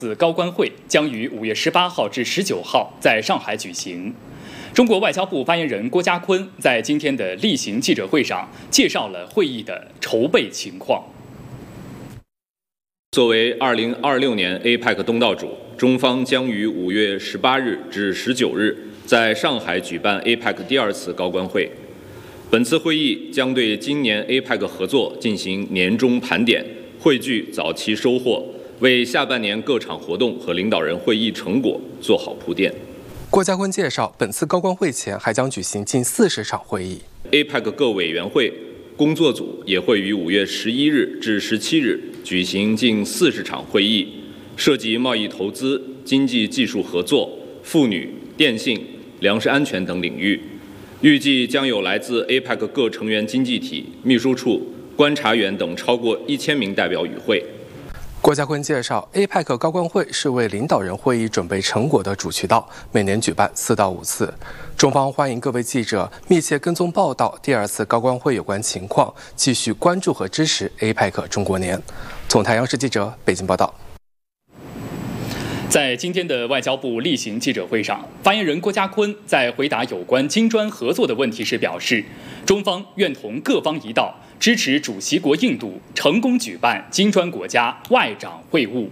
此高官会将于5月18号至19号在上海举行。中国外交部发言人郭家坤在今天的例行记者会上介绍了会议的筹备情况。 作为2026年 APEC 东道主，中方将于5月18日至19日在上海举办 APEC 第2次高官会。本次会议将对今年 APEC 合作进行年终盘点，汇聚早期收获，为下半年各场活动和领导人会议成果做好铺垫。 郭家坤介绍，本次高官会前还将举行近40场会议。 APEC 各委员会、工作组也会于5月11日至17日举行近40场会议，涉及贸易投资、经济技术合作、妇女、电信、粮食安全等领域。预计将有来自 APEC 各成员经济体、秘书处、观察员等超过1000名代表与会。 郭家坤介绍 ，APEC 高官会是为领导人会议准备成果的主渠道，每年举办4到5次。中方欢迎各位记者密切跟踪报道第2次高官会有关情况，继续关注和支持 APEC 中国年。总台央视记者北京报道。 在今天的外交部例行记者会上，发言人郭家坤在回答有关金砖合作的问题时表示，中方愿同各方一道，支持主席国印度成功举办金砖国家外长会晤。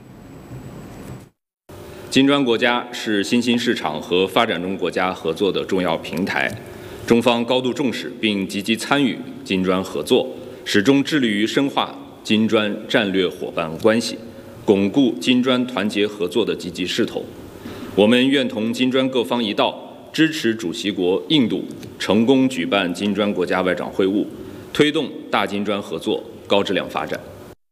金砖国家是新兴市场和发展中国家合作的重要平台，中方高度重视并积极参与金砖合作，始终致力于深化金砖战略伙伴关系，巩固金砖团结合作的积极势头。我们愿同金砖各方一道，支持主席国印度成功举办金砖国家外长会晤，推动大金砖合作高质量发展。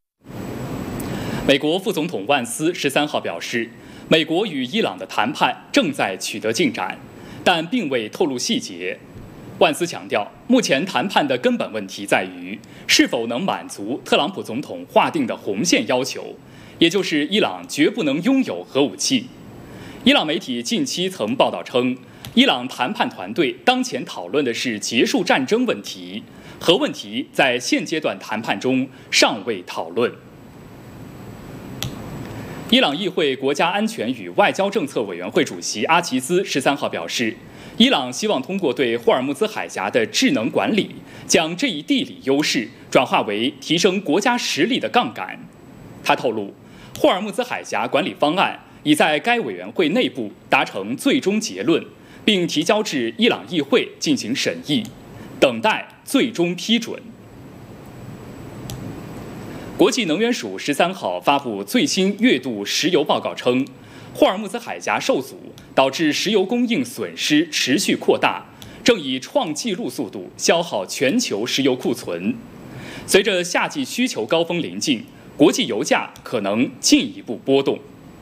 美国副总统万斯13号表示，美国与伊朗的谈判正在取得进展，但并未透露细节。万斯强调，目前谈判的根本问题在于是否能满足特朗普总统划定的红线要求，也就是伊朗绝不能拥有核武器。伊朗媒体近期曾报道称，伊朗谈判团队当前讨论的是结束战争问题，核问题在现阶段谈判中尚未讨论。伊朗议会国家安全与外交政策委员会主席阿齐兹13号表示，伊朗希望通过对霍尔木兹海峡的智能管理，将这一地理优势转化为提升国家实力的杠杆。他透露，霍尔木兹海峡管理方案已在该委员会内部达成最终结论，并提交至伊朗议会进行审议，等待最终批准。国际能源署13号发布最新月度石油报告称，霍尔木兹海峡受阻导致石油供应损失持续扩大，正以创纪录速度消耗全球石油库存。随着夏季需求高峰临近，国际油价可能进一步波动。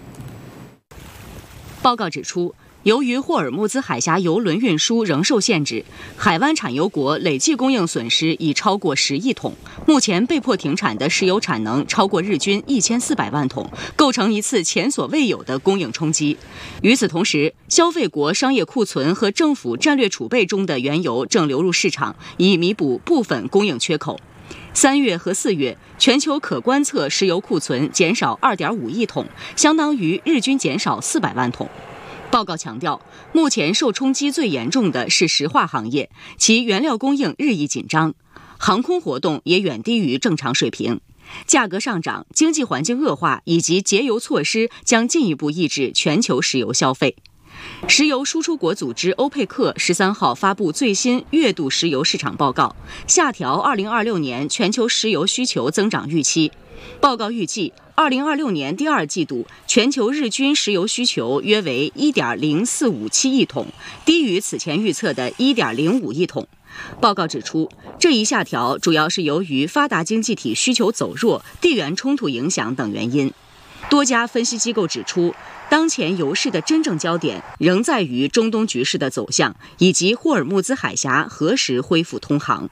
报告指出，由于霍尔木兹海峡油轮运输仍受限制，海湾产油国累计供应损失已超过10亿桶，目前被迫停产的石油产能超过日均1400万桶，构成一次前所未有的供应冲击。与此同时，消费国商业库存和政府战略储备中的原油正流入市场，以弥补部分供应缺口。3月和4月，全球可观测石油库存减少2.5亿桶，相当于日均减少400万桶。报告强调，目前受冲击最严重的是石化行业，其原料供应日益紧张，航空活动也远低于正常水平。价格上涨、经济环境恶化以及节油措施将进一步抑制全球石油消费。石油输出国组织欧佩克13号发布最新月度石油市场报告，下调2026年全球石油需求增长预期。报告预计，2026年第2季度全球日均石油需求约为1.0457亿桶，低于此前预测的1.05亿桶。报告指出，这一下调主要是由于发达经济体需求走弱、地缘冲突影响等原因。多家分析机构指出，当前油市的真正焦点仍在于中东局势的走向，以及霍尔木兹海峡何时恢复通航。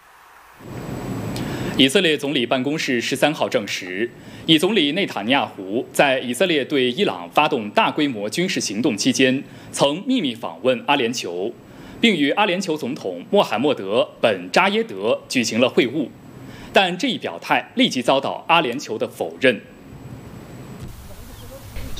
以色列总理办公室13号证实，以总理内塔尼亚胡在以色列对伊朗发动大规模军事行动期间，曾秘密访问阿联酋，并与阿联酋总统穆罕默德·本·扎耶德举行了会晤。但这一表态立即遭到阿联酋的否认。